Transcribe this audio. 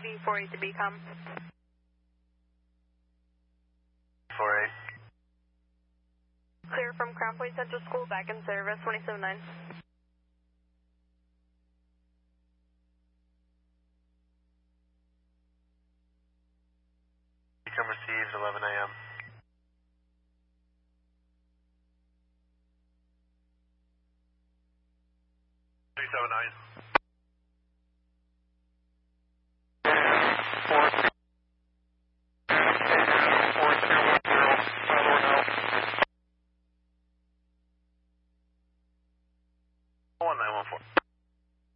TV48 to BCOM. 48. Clear from Crown Point Central School, back in service, 27-9. Become received, 11 a.m. 379.